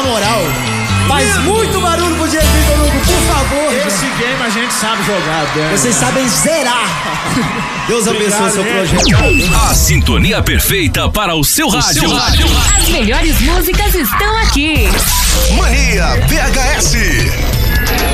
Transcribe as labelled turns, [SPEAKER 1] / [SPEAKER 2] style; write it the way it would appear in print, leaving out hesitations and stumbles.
[SPEAKER 1] moral, faz muito barulho pro dia Vitor Hugo, por favor.
[SPEAKER 2] Esse game a gente sabe jogar, Dan.
[SPEAKER 1] Vocês sabem zerar. Deus abençoe seu projeto.
[SPEAKER 3] A sintonia perfeita para o seu rádio.
[SPEAKER 4] As melhores músicas estão aqui.
[SPEAKER 3] Mania VHS.